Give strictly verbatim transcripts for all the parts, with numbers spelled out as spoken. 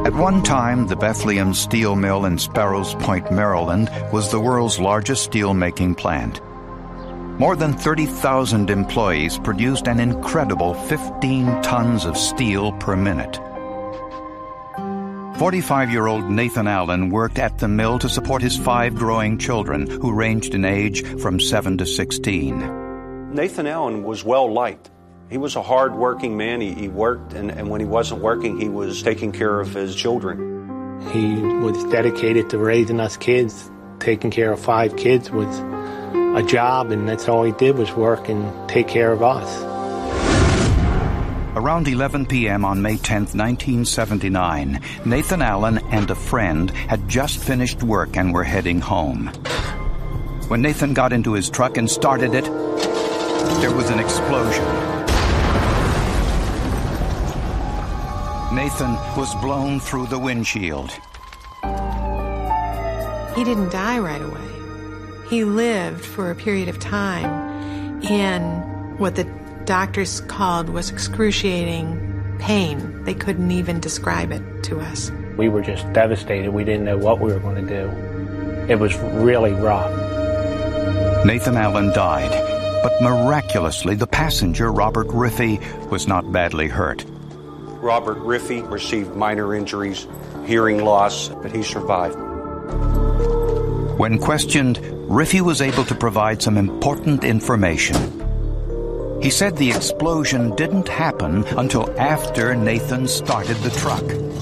At one time, the Bethlehem Steel Mill in Sparrows Point, Maryland, was the world's largest steel-making plant. More than thirty thousand employees produced an incredible fifteen tons of steel per minute. forty-five-year-old Nathan Allen worked at the mill to support his five growing children, who ranged in age from seven to sixteen. Nathan Allen was well-liked. He was a hard-working man. He, he worked, and, and when he wasn't working, he was taking care of his children. He was dedicated to raising us kids, taking care of five kids with a job, and that's all he did was work and take care of us. Around eleven p.m. on May tenth, nineteen seventy-nine, Nathan Allen and a friend had just finished work and were heading home. When Nathan got into his truck and started it, there was an explosion. Nathan was blown through the windshield. He didn't die right away. He lived for a period of time in what the doctors called was excruciating pain. They couldn't even describe it to us. We were just devastated. We didn't know what we were going to do. It was really rough. Nathan Allen died, but miraculously the passenger, Robert Riffey, was not badly hurt. Robert Riffey received minor injuries, hearing loss, but he survived. When questioned, Riffey was able to provide some important information. He said the explosion didn't happen until after Nathan started the truck.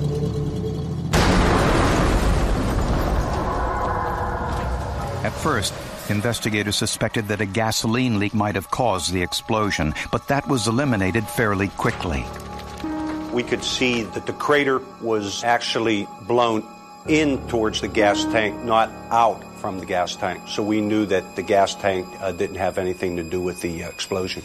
At first, investigators suspected that a gasoline leak might have caused the explosion, but that was eliminated fairly quickly. We could see that the crater was actually blown in towards the gas tank, not out from the gas tank. So we knew that the gas tank uh, didn't have anything to do with the uh, explosion.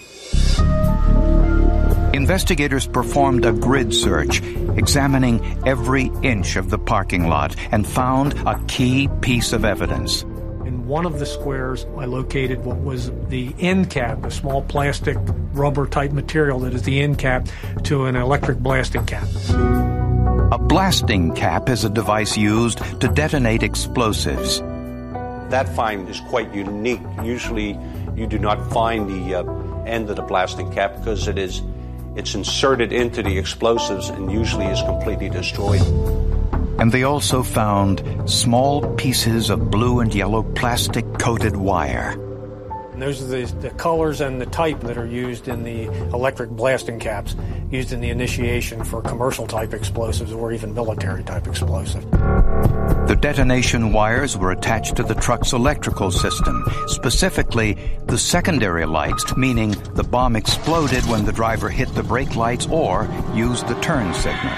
Investigators performed a grid search, examining every inch of the parking lot, and found a key piece of evidence. In one of the squares, I located what was the end cap, a small plastic rubber-type material that is the end cap to an electric blasting cap. A blasting cap is a device used to detonate explosives. That find is quite unique. Usually you do not find the uh, end of the blasting cap because it is it's inserted into the explosives and usually is completely destroyed. And they also found small pieces of blue and yellow plastic-coated wire. And those are the, the colors and the type that are used in the electric blasting caps, used in the initiation for commercial-type explosives or even military-type explosives. The detonation wires were attached to the truck's electrical system, specifically the secondary lights, meaning the bomb exploded when the driver hit the brake lights or used the turn signal.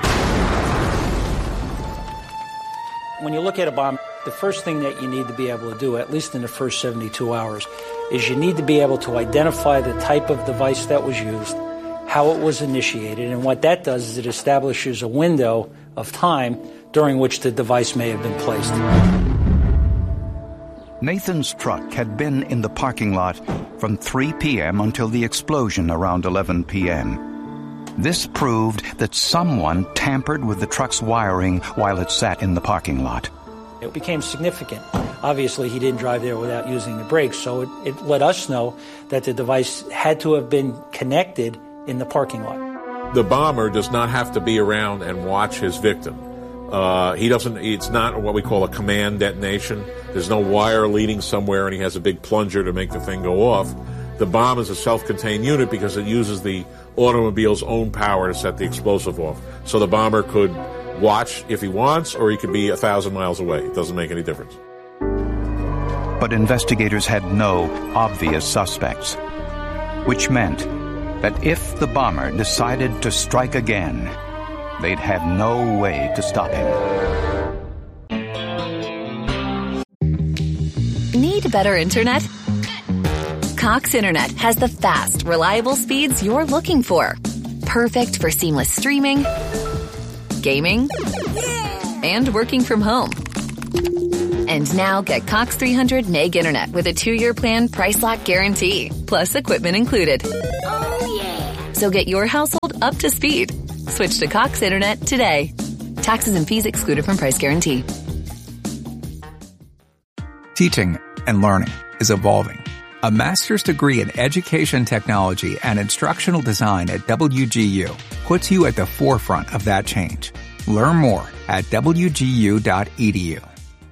When you look at a bomb, the first thing that you need to be able to do, at least in the first seventy-two hours, is you need to be able to identify the type of device that was used, how it was initiated, and what that does is it establishes a window of time during which the device may have been placed. Nathan's truck had been in the parking lot from three p.m. until the explosion around eleven p.m. This proved that someone tampered with the truck's wiring while it sat in the parking lot. It became significant. Obviously, he didn't drive there without using the brakes, so it, it let us know that the device had to have been connected in the parking lot. The bomber does not have to be around and watch his victim. Uh, he doesn't, it's not what we call a command detonation. There's no wire leading somewhere and he has a big plunger to make the thing go off. The bomb is a self-contained unit because it uses the automobile's own power to set the explosive off. So the bomber could watch if he wants, or he could be a thousand miles away. It doesn't make any difference. But investigators had no obvious suspects, which meant that if the bomber decided to strike again, they'd have no way to stop him. Need better internet? Cox Internet has the fast, reliable speeds you're looking for. Perfect for seamless streaming, gaming, and working from home. And now get Cox three hundred meg internet with a two-year plan price lock guarantee, plus equipment included. Oh, yeah. So get your household up to speed. Switch to Cox Internet today. Taxes and fees excluded from price guarantee. Teaching and learning is evolving. A master's degree in education technology and instructional design at W G U puts you at the forefront of that change. Learn more at w g u dot e d u.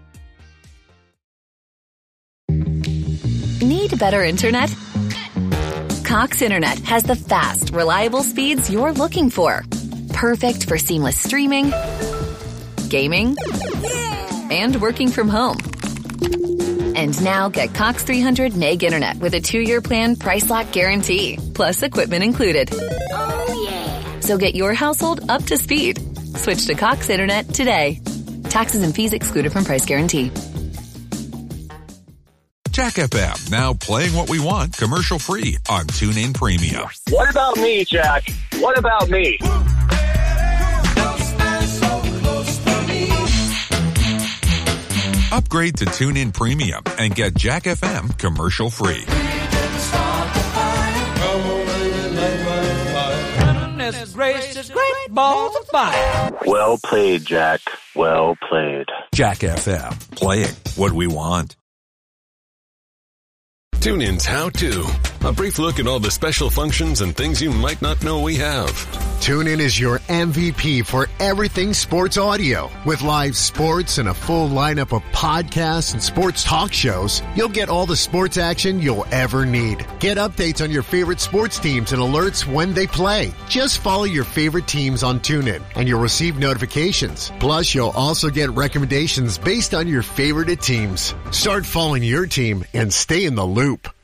Need better internet? Cox Internet has the fast, reliable speeds you're looking for. Perfect for seamless streaming, gaming, and working from home. And now get Cox three hundred meg internet with a two-year plan price lock guarantee, plus equipment included. Oh, yeah. So get your household up to speed. Switch to Cox Internet today. Taxes and fees excluded from price guarantee. Jack F M, now playing what we want commercial-free on TuneIn Premium. What about me, Jack? What about me? Upgrade to TuneIn Premium and get Jack F M commercial-free. Well played, Jack. Well played. Jack F M, playing what we want. TuneIn's How To. A brief look at all the special functions and things you might not know we have. TuneIn is your M V P for everything sports audio. With live sports and a full lineup of podcasts and sports talk shows, you'll get all the sports action you'll ever need. Get updates on your favorite sports teams and alerts when they play. Just follow your favorite teams on TuneIn and you'll receive notifications. Plus, you'll also get recommendations based on your favorite teams. Start following your team and stay in the loop.